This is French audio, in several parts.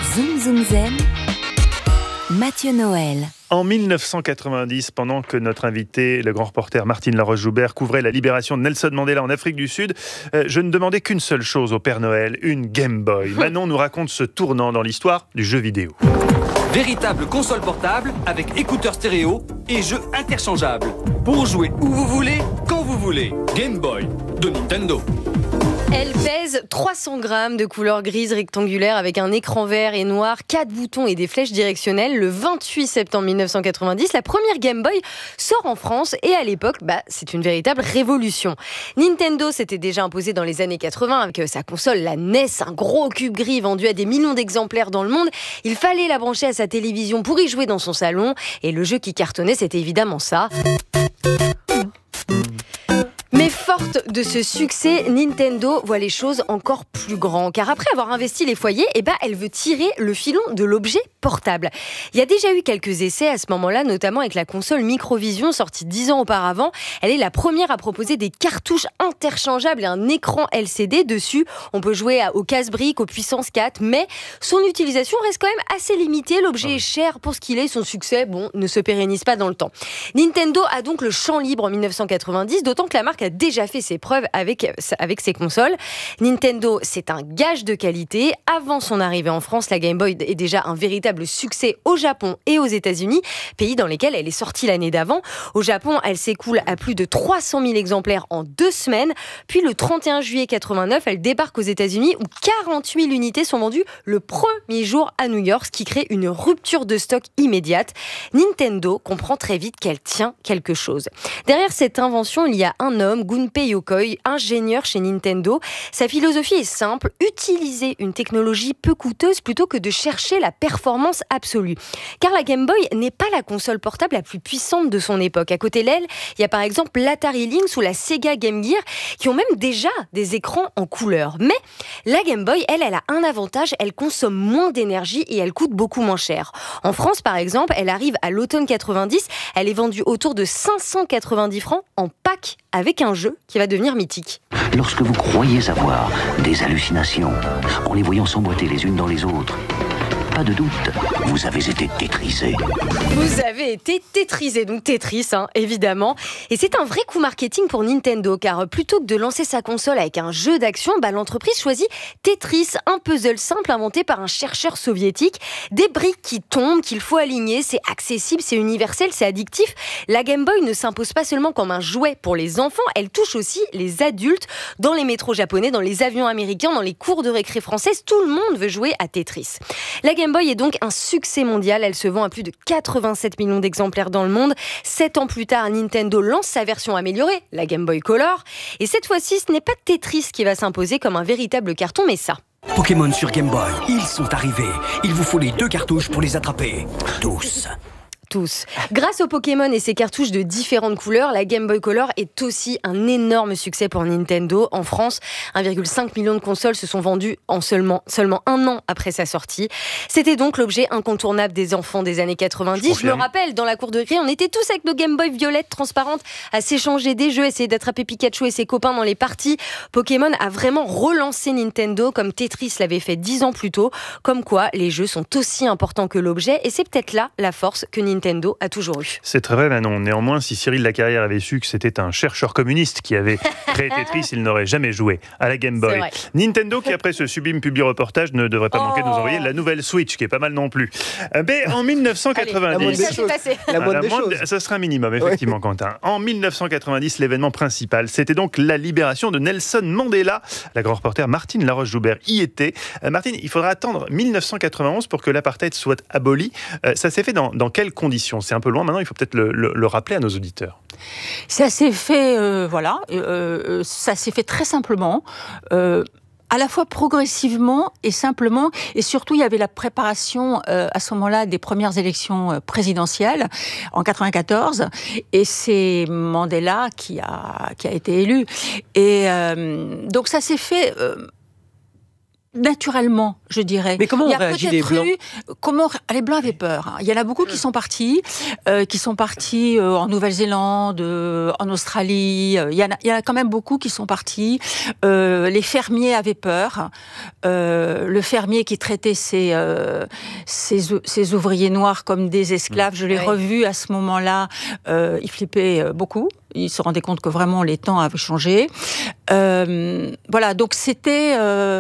Zoom Zoom Zen, Mathieu Noël. En 1990, pendant que notre invité, le grand reporter Martine Laroche-Joubert, couvrait la libération de Nelson Mandela en Afrique du Sud, je ne demandais qu'une seule chose au Père Noël, une Game Boy. Manon nous raconte ce tournant dans l'histoire du jeu vidéo. Véritable console portable avec écouteurs stéréo et jeux interchangeables. Pour jouer où vous voulez, quand vous voulez. Game Boy de Nintendo. Elle pèse 300 grammes de couleur grise rectangulaire avec un écran vert et noir, 4 boutons et des flèches directionnelles. Le 28 septembre 1990, la première Game Boy sort en France et à l'époque, c'est une véritable révolution. Nintendo s'était déjà imposé dans les années 80 avec sa console, la NES, un gros cube gris vendu à des millions d'exemplaires dans le monde. Il fallait la brancher à sa télévision pour y jouer dans son salon et le jeu qui cartonnait, c'était évidemment ça. Mais forte de ce succès, Nintendo voit les choses encore plus grands. Car après avoir investi les foyers, elle veut tirer le filon de l'objet portable. Il y a déjà eu quelques essais à ce moment-là, notamment avec la console Microvision, sortie 10 ans auparavant. Elle est la première à proposer des cartouches interchangeables et un écran LCD dessus. On peut jouer au casse-briques, aux puissance 4, mais son utilisation reste quand même assez limitée. L'objet est cher pour ce qu'il est, son succès, ne se pérennise pas dans le temps. Nintendo a donc le champ libre en 1990, d'autant que la marque a déjà fait ses preuves avec ses consoles. Nintendo, c'est un gage de qualité. Avant son arrivée en France, la Game Boy est déjà un véritable succès au Japon et aux États-Unis, pays dans lesquels elle est sortie l'année d'avant. Au Japon, elle s'écoule à plus de 300 000 exemplaires en 2 semaines. Puis le 31 juillet 89, elle débarque aux États-Unis où 40 000 unités sont vendues le premier jour à New York, ce qui crée une rupture de stock immédiate. Nintendo comprend très vite qu'elle tient quelque chose. Derrière cette invention, il y a un homme, Gunpei Yokoi, ingénieur chez Nintendo. Sa philosophie est simple, utiliser une technologie peu coûteuse plutôt que de chercher la performance absolue. Car la Game Boy n'est pas la console portable la plus puissante de son époque. À côté d'elle, il y a par exemple l'Atari Lynx ou la Sega Game Gear qui ont même déjà des écrans en couleur. Mais la Game Boy, elle a un avantage, elle consomme moins d'énergie et elle coûte beaucoup moins cher. En France, par exemple, elle arrive à l'automne 90, elle est vendue autour de 590 francs en pack avec un jeu qui va devenir mythique. Lorsque vous croyez avoir des hallucinations, en les voyant s'emboîter les unes dans les autres, pas de doute, vous avez été tétrisé. Vous avez été tétrisé, donc Tetris, évidemment. Et c'est un vrai coup marketing pour Nintendo, car plutôt que de lancer sa console avec un jeu d'action, l'entreprise choisit Tetris, un puzzle simple inventé par un chercheur soviétique. Des briques qui tombent, qu'il faut aligner, c'est accessible, c'est universel, c'est addictif. La Game Boy ne s'impose pas seulement comme un jouet pour les enfants, elle touche aussi les adultes. Dans les métros japonais, dans les avions américains, dans les cours de récré françaises, tout le monde veut jouer à Tetris. La Game Boy est donc un succès mondial. Elle se vend à plus de 87 millions d'exemplaires dans le monde. 7 ans plus tard, Nintendo lance sa version améliorée, la Game Boy Color. Et cette fois-ci, ce n'est pas Tetris qui va s'imposer comme un véritable carton, mais ça. Pokémon sur Game Boy, ils sont arrivés. Il vous faut les 2 cartouches pour les attraper. Tous. Grâce aux Pokémon et ses cartouches de différentes couleurs, la Game Boy Color est aussi un énorme succès pour Nintendo. En France, 1,5 million de consoles se sont vendues en seulement un an après sa sortie. C'était donc l'objet incontournable des enfants des années 90. Je me rappelle, dans la cour de récré, on était tous avec nos Game Boy violettes transparentes à s'échanger des jeux, essayer d'attraper Pikachu et ses copains dans les parties. Pokémon a vraiment relancé Nintendo comme Tetris l'avait fait 10 ans plus tôt. Comme quoi, les jeux sont aussi importants que l'objet et c'est peut-être là la force que Nintendo a toujours eu. C'est très vrai, Manon. Néanmoins, si Cyril Lacarrière avait su que c'était un chercheur communiste qui avait créé Tetris, il n'aurait jamais joué à la Game Boy. Nintendo, qui après ce sublime publi-reportage ne devrait pas manquer de nous envoyer la nouvelle Switch, qui est pas mal non plus. Mais en 1990... ça sera un minimum, effectivement, Quentin. En 1990, l'événement principal, c'était donc la libération de Nelson Mandela. La grande reporter Martine Laroche-Joubert y était. Martine, il faudra attendre 1991 pour que l'apartheid soit aboli. Ça s'est fait dans quelles conditions ? C'est un peu loin maintenant, il faut peut-être le rappeler à nos auditeurs. Ça s'est fait, ça s'est fait très simplement. À la fois progressivement et simplement, et surtout il y avait la préparation à ce moment-là des premières élections présidentielles en 94, et c'est Mandela qui a été élu. Et donc ça s'est fait naturellement, je dirais. Mais comment on réagit les Blancs ? Les Blancs avaient peur. Il y en a beaucoup qui sont partis en Nouvelle-Zélande, en Australie. Il y en a quand même beaucoup qui sont partis. Les fermiers avaient peur. Le fermier qui traitait ses ouvriers noirs comme des esclaves, je l'ai revu à ce moment-là. Il flippait beaucoup. Il se rendait compte que vraiment les temps avaient changé. Voilà, donc c'était...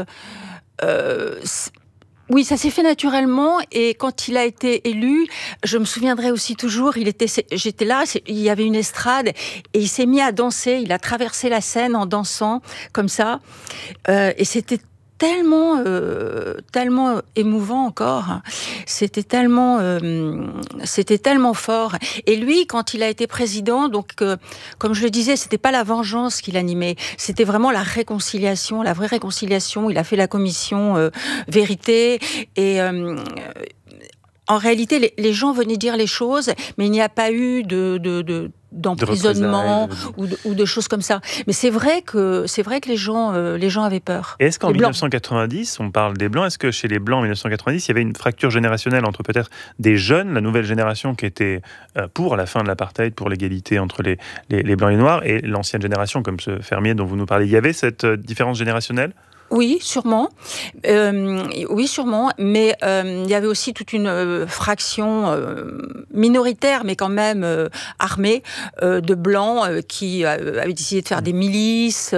oui, ça s'est fait naturellement, et quand il a été élu, je me souviendrai aussi toujours, j'étais là, il y avait une estrade, et il s'est mis à danser, il a traversé la scène en dansant, comme ça, et c'était tellement émouvant encore, c'était tellement fort. Et lui, quand il a été président, donc comme je le disais, c'était pas la vengeance qui l'animait, c'était vraiment la réconciliation, la vraie réconciliation. Il a fait la commission vérité, et en réalité, les gens venaient dire les choses, mais il n'y a pas eu d'emprisonnement ou de choses comme ça. Mais c'est vrai que les gens avaient peur. Et est-ce qu'en 1990, on parle des Blancs, est-ce que chez les Blancs en 1990, il y avait une fracture générationnelle entre peut-être des jeunes, la nouvelle génération qui était pour la fin de l'apartheid, pour l'égalité entre les Blancs et les Noirs, et l'ancienne génération, comme ce fermier dont vous nous parlez? Il y avait cette différence générationnelle? Oui, sûrement. Mais il y avait aussi toute une fraction minoritaire, mais quand même armée, de blancs qui avaient décidé de faire des milices,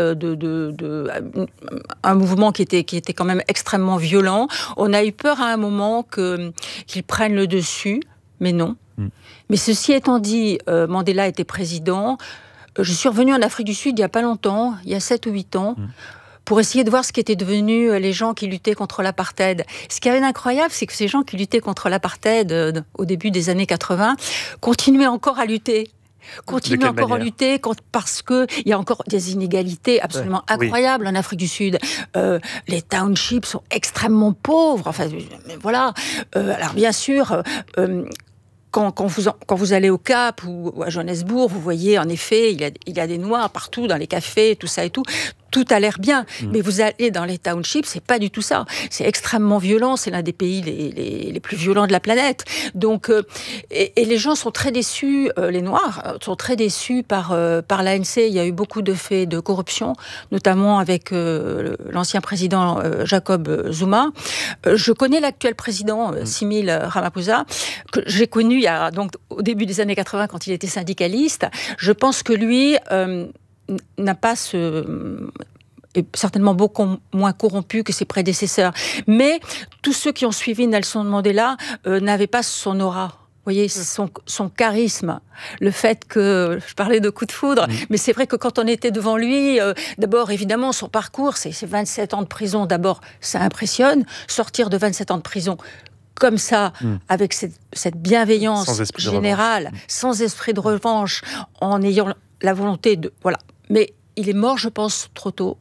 un mouvement qui était quand même extrêmement violent. On a eu peur à un moment qu'ils prennent le dessus, mais non. Mais ceci étant dit, Mandela était président. Je suis revenue en Afrique du Sud il n'y a pas longtemps, il y a 7 ou 8 ans. Pour essayer de voir ce qu'étaient devenus les gens qui luttaient contre l'apartheid. Ce qui avait d'incroyable, c'est que ces gens qui luttaient contre l'apartheid au début des années 80 continuaient encore à lutter. Parce qu'il y a encore des inégalités absolument incroyables en Afrique du Sud. Les townships sont extrêmement pauvres. Enfin, voilà. Alors bien sûr... Quand vous allez au Cap ou à Johannesburg, vous voyez en effet, il y a des Noirs partout dans les cafés, tout ça et tout. Tout a l'air bien, mais vous allez dans les townships, c'est pas du tout ça. C'est extrêmement violent, c'est l'un des pays les plus violents de la planète. Donc, et les gens sont très déçus, les Noirs sont très déçus par l'ANC. Il y a eu beaucoup de faits de corruption, notamment avec l'ancien président Jacob Zuma. Je connais l'actuel président Cyril Ramaphosa, que j'ai connu donc au début des années 80 quand il était syndicaliste. Je pense que lui n'a pas est certainement beaucoup moins corrompu que ses prédécesseurs. Mais tous ceux qui ont suivi Nelson Mandela n'avaient pas son aura. Vous voyez, son charisme, le fait que... Je parlais de coup de foudre, mais c'est vrai que quand on était devant lui, d'abord, évidemment, son parcours, c'est 27 ans de prison. D'abord, ça impressionne. Sortir de 27 ans de prison comme ça, avec cette bienveillance générale, sans esprit de revanche, en ayant la volonté de... Voilà. Mais il est mort, je pense, trop tôt.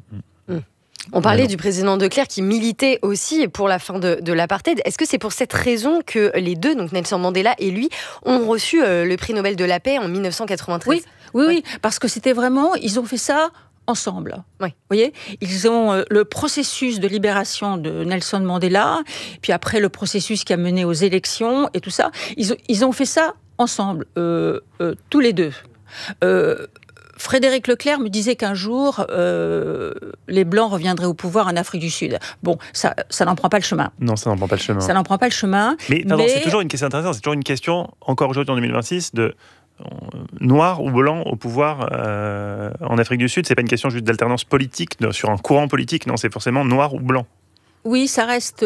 On parlait du président de Klerk qui militait aussi pour la fin de l'apartheid. Est-ce que c'est pour cette raison que les deux, donc Nelson Mandela et lui, ont reçu le prix Nobel de la paix en 1993 ? Oui, parce que c'était vraiment... Ils ont fait ça ensemble. Oui. Vous voyez, ils ont le processus de libération de Nelson Mandela, puis après le processus qui a mené aux élections et tout ça. Ils ont fait ça ensemble, tous les deux. Frédéric Leclerc me disait qu'un jour, les Blancs reviendraient au pouvoir en Afrique du Sud. Bon, ça n'en prend pas le chemin. Non, ça n'en prend pas le chemin. Ça n'en prend pas le chemin. Mais c'est toujours une question intéressante. C'est toujours une question, encore aujourd'hui en 2026, de noir ou blanc au pouvoir en Afrique du Sud. C'est pas une question juste d'alternance politique sur un courant politique. Non, c'est forcément noir ou blanc. Oui, ça reste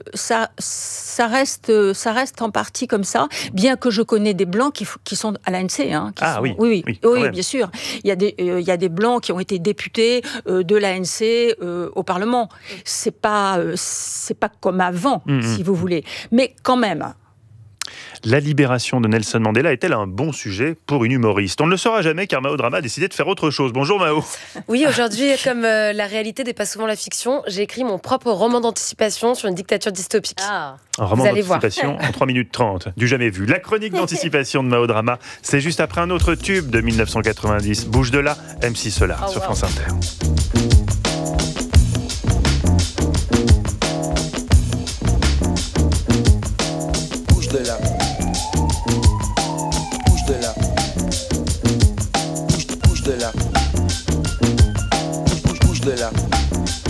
en partie comme ça, bien que je connais des Blancs qui sont à l'ANC. Oui, bien sûr. Il y a des Blancs qui ont été députés de l'ANC au Parlement. C'est pas comme avant, si vous voulez. Mais quand même... La libération de Nelson Mandela est-elle un bon sujet pour une humoriste ? On ne le saura jamais car Mao Drama a décidé de faire autre chose. Bonjour Mao. Oui, aujourd'hui, comme la réalité dépasse souvent la fiction, j'ai écrit mon propre roman d'anticipation sur une dictature dystopique. Un roman d'anticipation en 3 minutes 30, du jamais vu. La chronique d'anticipation de Mao Drama, c'est juste après un autre tube de 1990. Bouge de là, MC Solar sur France Inter.